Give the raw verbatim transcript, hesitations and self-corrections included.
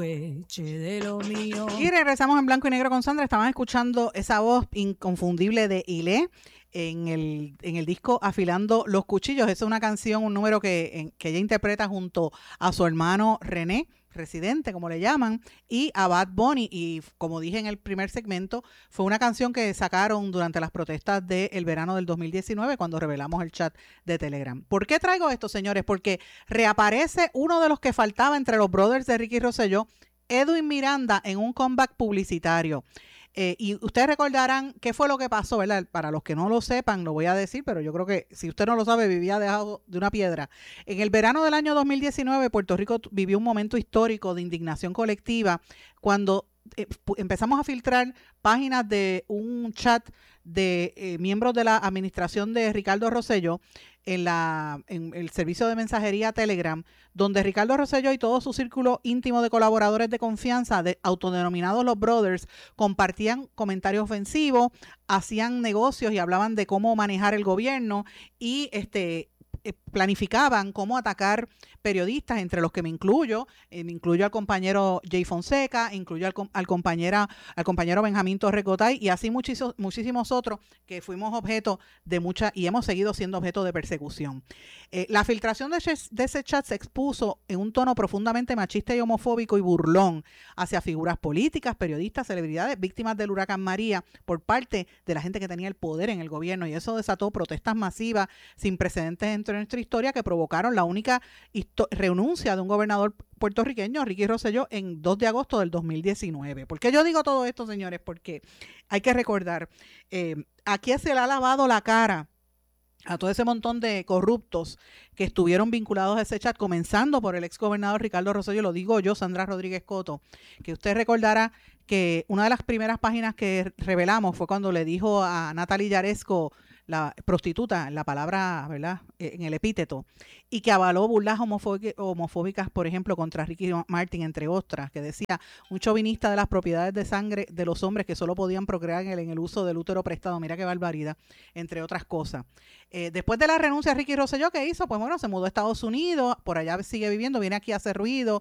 De lo mío. Y regresamos en blanco y negro con Sandra. Estaban escuchando esa voz inconfundible de Ilé en el, en el disco Afilando los Cuchillos. Esa es una canción, un número que, en, que ella interpreta junto a su hermano René, Residente, como le llaman, y a Bad Bunny. Y como dije en el primer segmento, fue una canción que sacaron durante las protestas del verano del dos mil diecinueve, cuando revelamos el chat de Telegram. ¿Por qué traigo esto, señores? Porque reaparece uno de los que faltaba entre los brothers de Ricky Rosselló, Edwin Miranda, en un comeback publicitario. Eh, y ustedes recordarán qué fue lo que pasó, ¿verdad? Para los que no lo sepan, lo voy a decir, pero yo creo que si usted no lo sabe, vivía debajo de una piedra. En el verano del año dos mil diecinueve, Puerto Rico vivió un momento histórico de indignación colectiva cuando eh, empezamos a filtrar páginas de un chat de eh, miembros de la administración de Ricardo Rosselló en, la, en el servicio de mensajería Telegram, donde Ricardo Rosselló y todo su círculo íntimo de colaboradores de confianza, de, autodenominados los Brothers, compartían comentarios ofensivos, hacían negocios y hablaban de cómo manejar el gobierno y este planificaban cómo atacar periodistas, entre los que me incluyo, eh, me incluyo al compañero Jay Fonseca, incluyo al, al, compañera, al compañero Benjamín Torrecotay y así muchísimos, muchísimos otros que fuimos objeto de mucha y hemos seguido siendo objeto de persecución. Eh, la filtración de ese, de ese chat se expuso en un tono profundamente machista y homofóbico y burlón hacia figuras políticas, periodistas, celebridades, víctimas del huracán María por parte de la gente que tenía el poder en el gobierno, y eso desató protestas masivas sin precedentes dentro de nuestra historia que provocaron la única renuncia de un gobernador puertorriqueño, Ricky Rosselló, en dos de agosto del dos mil diecinueve. ¿Por qué yo digo todo esto, señores? Porque hay que recordar, eh, aquí se le ha lavado la cara a todo ese montón de corruptos que estuvieron vinculados a ese chat, comenzando por el ex gobernador Ricardo Rosselló, lo digo yo, Sandra Rodríguez Coto, que usted recordará que una de las primeras páginas que revelamos fue cuando le dijo a Natalie Yaresco, la prostituta, la palabra, ¿verdad?, en el epíteto, y que avaló burlas homofóbicas, por ejemplo, contra Ricky Martin, entre otras, que decía, un chauvinista de las propiedades de sangre de los hombres que solo podían procrear en el, en el uso del útero prestado, mira qué barbaridad, entre otras cosas. Eh, después de la renuncia de Ricky Rosselló, ¿qué hizo? Pues bueno, se mudó a Estados Unidos, por allá sigue viviendo, viene aquí a hacer ruido,